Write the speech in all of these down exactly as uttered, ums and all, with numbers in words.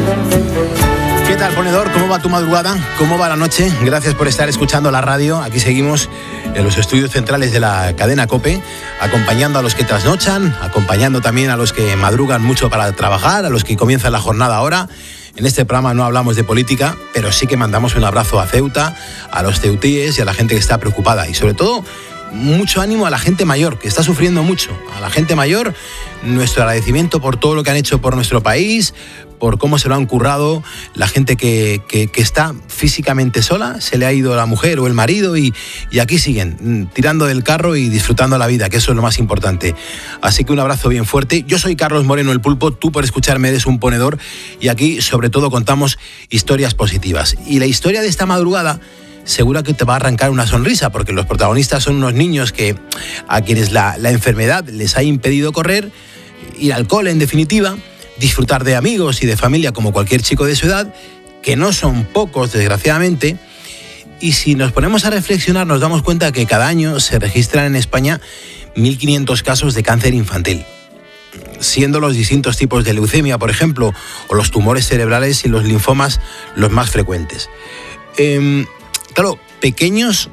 ¿Qué tal, ponedor? ¿Cómo va tu madrugada? ¿Cómo va la noche? Gracias por estar escuchando la radio. Aquí seguimos en los estudios centrales de la cadena COPE, acompañando a los que trasnochan, acompañando también a los que madrugan mucho para trabajar, a los que comienzan la jornada ahora. En este programa no hablamos de política, pero sí que mandamos un abrazo a Ceuta, a los ceutíes y a la gente que está preocupada. Y sobre todo, mucho ánimo a la gente mayor, que está sufriendo mucho. A la gente mayor, nuestro agradecimiento por todo lo que han hecho por nuestro país, por cómo se lo han currado. La gente que, que, que está físicamente sola, se le ha ido la mujer o el marido y, y aquí siguen, tirando del carro y disfrutando la vida, que eso es lo más importante. Así que un abrazo bien fuerte. Yo soy Carlos Moreno, el Pulpo, tú por escucharme eres un ponedor y aquí sobre todo contamos historias positivas. Y la historia de esta madrugada seguro que te va a arrancar una sonrisa, porque los protagonistas son unos niños que a quienes la, la enfermedad les ha impedido correr, ir al cole en definitiva, disfrutar de amigos y de familia como cualquier chico de su edad, que no son pocos desgraciadamente. Y si nos ponemos a reflexionar nos damos cuenta que cada año se registran en España mil quinientos casos de cáncer infantil, siendo los distintos tipos de leucemia, por ejemplo, o los tumores cerebrales y los linfomas los más frecuentes. Eh, Claro, pequeños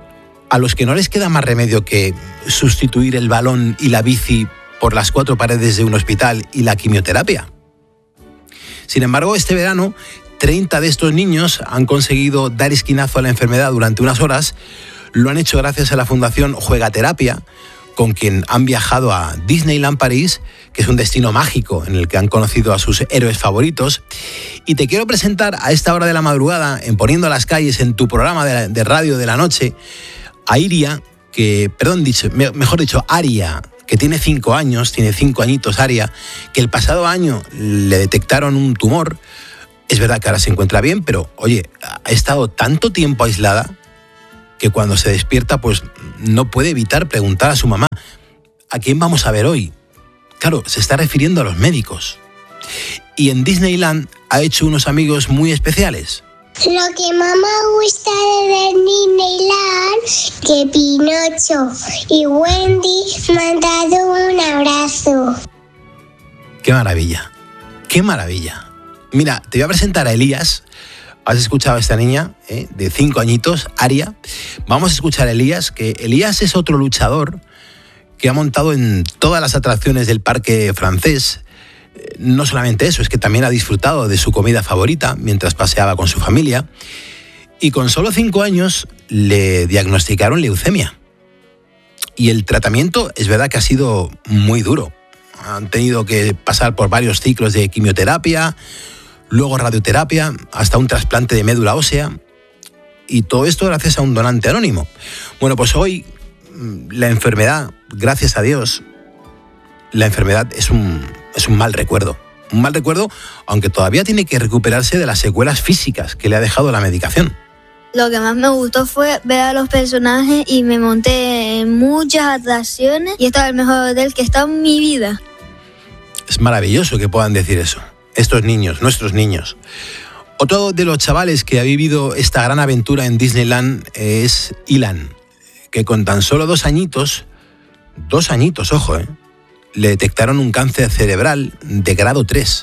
a los que no les queda más remedio que sustituir el balón y la bici por las cuatro paredes de un hospital y la quimioterapia. Sin embargo, este verano, treinta de estos niños han conseguido dar esquinazo a la enfermedad durante unas horas. Lo han hecho gracias a la Fundación Juegaterapia, con quien han viajado a Disneyland París, que es un destino mágico en el que han conocido a sus héroes favoritos. Y te quiero presentar a esta hora de la madrugada, en Poniendo las Calles, en tu programa de, de radio de la noche, a Iria, que, perdón, dicho, mejor dicho, Aria, que tiene cinco años, tiene cinco añitos Aria, que el pasado año le detectaron un tumor. Es verdad que ahora se encuentra bien, pero, oye, ha estado tanto tiempo aislada que cuando se despierta, pues no puede evitar preguntar a su mamá, ¿a quién vamos a ver hoy? Claro, se está refiriendo a los médicos. Y en Disneyland ha hecho unos amigos muy especiales. Lo que más me gusta de Disneyland, que Pinocho y Wendy me han dado un abrazo. ¡Qué maravilla! ¡Qué maravilla! Mira, te voy a presentar a Elías. ¿Has escuchado a esta niña eh, de cinco añitos, Aria? Vamos a escuchar a Elías, que Elías es otro luchador que ha montado en todas las atracciones del parque francés. Eh, no solamente eso, es que también ha disfrutado de su comida favorita mientras paseaba con su familia. Y con solo cinco años le diagnosticaron leucemia. Y el tratamiento es verdad que ha sido muy duro. Han tenido que pasar por varios ciclos de quimioterapia, luego radioterapia, hasta un trasplante de médula ósea, y todo esto gracias a un donante anónimo. Bueno, pues hoy la enfermedad, gracias a Dios, la enfermedad es un, es un mal recuerdo. Un mal recuerdo, aunque todavía tiene que recuperarse de las secuelas físicas que le ha dejado la medicación. Lo que más me gustó fue ver a los personajes y me monté en muchas atracciones y este es el mejor hotel que he estado en mi vida. Es maravilloso que puedan decir eso. Estos niños, nuestros niños. Otro de los chavales que ha vivido esta gran aventura en Disneyland es Ilan, que con tan solo dos añitos, dos añitos, ojo, eh, le detectaron un cáncer cerebral de grado tres.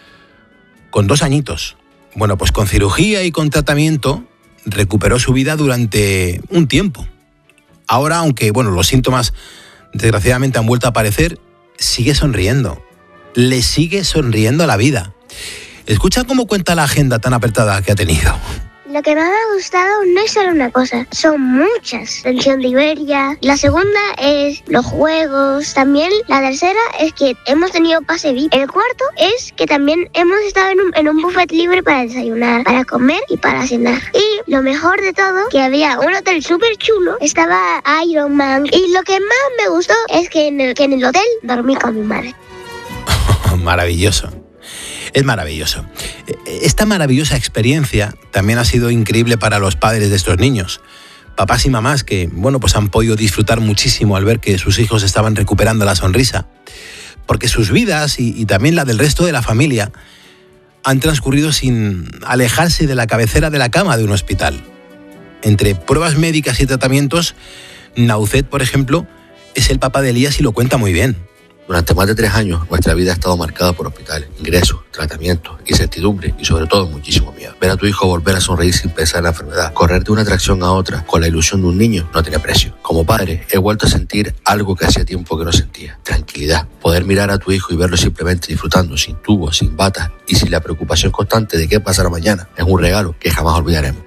Con dos añitos. Bueno, pues con cirugía y con tratamiento recuperó su vida durante un tiempo. Ahora, aunque bueno, los síntomas desgraciadamente han vuelto a aparecer, sigue sonriendo. Le sigue sonriendo a la vida. Escucha cómo cuenta la agenda tan apretada que ha tenido. Lo que más me ha gustado no es solo una cosa, son muchas. La Legión de Iberia, la segunda es los juegos, también la tercera es que hemos tenido pase V I P. El cuarto es que también hemos estado en un, en un buffet libre para desayunar, para comer y para cenar. Y lo mejor de todo, que había un hotel súper chulo, estaba Iron Man. Y lo que más me gustó es que en el, que en el hotel dormí con mi madre. Maravilloso. Es maravilloso. Esta maravillosa experiencia también ha sido increíble para los padres de estos niños. Papás y mamás que, bueno, pues han podido disfrutar muchísimo al ver que sus hijos estaban recuperando la sonrisa. Porque sus vidas y, y también la del resto de la familia han transcurrido sin alejarse de la cabecera de la cama de un hospital. Entre pruebas médicas y tratamientos, Naucet, por ejemplo, es el papá de Elías y lo cuenta muy bien. Durante más de tres años, nuestra vida ha estado marcada por hospitales, ingresos, tratamientos, incertidumbre y sobre todo muchísimo miedo. Ver a tu hijo volver a sonreír sin pensar en la enfermedad, correr de una atracción a otra con la ilusión de un niño, no tiene precio. Como padre, he vuelto a sentir algo que hacía tiempo que no sentía: tranquilidad. Poder mirar a tu hijo y verlo simplemente disfrutando, sin tubos, sin batas y sin la preocupación constante de qué pasará mañana, es un regalo que jamás olvidaremos.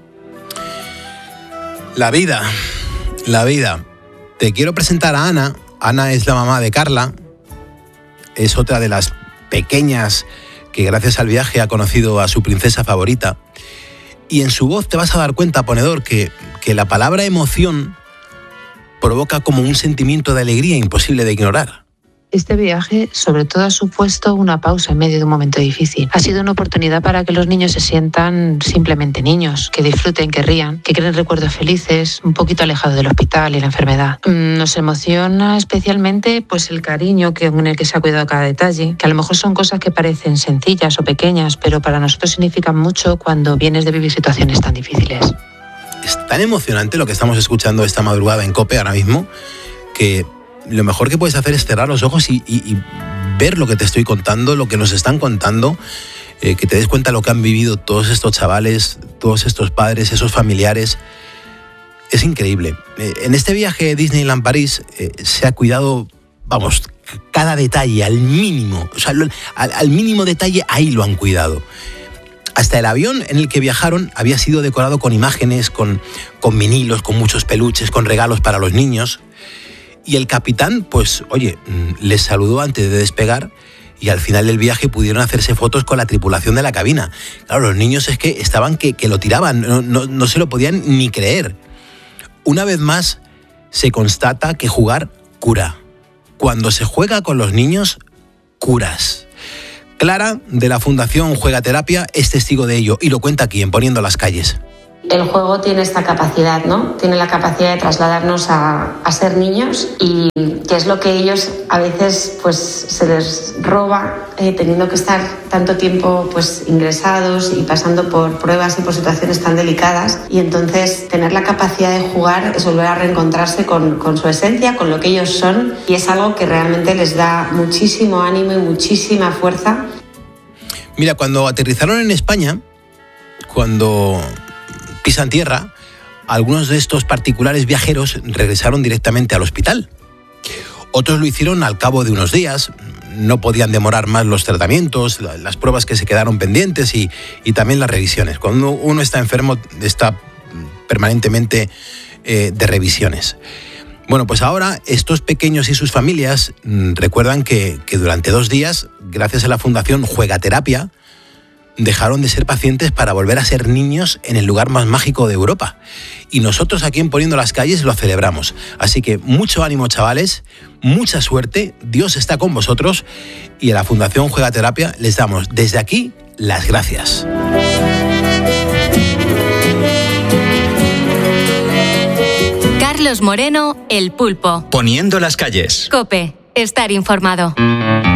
La vida, la vida. Te quiero presentar a Ana. Ana es la mamá de Carla, es otra de las pequeñas que gracias al viaje ha conocido a su princesa favorita. Y en su voz te vas a dar cuenta, ponedor, que, que la palabra emoción provoca como un sentimiento de alegría imposible de ignorar. Este viaje, sobre todo, ha supuesto una pausa en medio de un momento difícil. Ha sido una oportunidad para que los niños se sientan simplemente niños, que disfruten, que rían, que creen recuerdos felices, un poquito alejados del hospital y la enfermedad. Nos emociona especialmente pues, el cariño que, en el que se ha cuidado cada detalle, que a lo mejor son cosas que parecen sencillas o pequeñas, pero para nosotros significan mucho cuando vienes de vivir situaciones tan difíciles. Es tan emocionante lo que estamos escuchando esta madrugada en COPE ahora mismo, que lo mejor que puedes hacer es cerrar los ojos y, y, y ver lo que te estoy contando, lo que nos están contando, eh, que te des cuenta de lo que han vivido todos estos chavales, todos estos padres, esos familiares. Es increíble. Eh, en este viaje Disneyland París eh, se ha cuidado, vamos, cada detalle al mínimo, o sea, lo, al, al mínimo detalle ahí lo han cuidado. Hasta el avión en el que viajaron había sido decorado con imágenes, con, con vinilos, con muchos peluches, con regalos para los niños. Y el capitán, pues, oye, les saludó antes de despegar y al final del viaje pudieron hacerse fotos con la tripulación de la cabina. Claro, los niños es que estaban que, que lo tiraban, no, no, no se lo podían ni creer. Una vez más, se constata que jugar cura. Cuando se juega con los niños, curas. Clara, de la Fundación Juega Terapia, es testigo de ello y lo cuenta aquí en Poniendo las Calles. El juego tiene esta capacidad, ¿no? Tiene la capacidad de trasladarnos a, a ser niños y que es lo que ellos a veces pues se les roba eh, teniendo que estar tanto tiempo pues ingresados y pasando por pruebas y por situaciones tan delicadas, y entonces tener la capacidad de jugar es volver a reencontrarse con, con su esencia, con lo que ellos son, y es algo que realmente les da muchísimo ánimo y muchísima fuerza. Mira, cuando aterrizaron en España, cuando pisan tierra, algunos de estos particulares viajeros regresaron directamente al hospital. Otros lo hicieron al cabo de unos días, no podían demorar más los tratamientos, las pruebas que se quedaron pendientes y, y también las revisiones. Cuando uno está enfermo está permanentemente eh, de revisiones. Bueno, pues ahora estos pequeños y sus familias mmm, recuerdan que, que durante dos días, gracias a la Fundación Juega Terapia, dejaron de ser pacientes para volver a ser niños en el lugar más mágico de Europa. Y nosotros aquí en Poniendo las Calles lo celebramos. Así que mucho ánimo, chavales, mucha suerte, Dios está con vosotros y a la Fundación Juega Terapia les damos desde aquí las gracias. Carlos Moreno, El Pulpo. Poniendo las Calles. COPE, estar informado.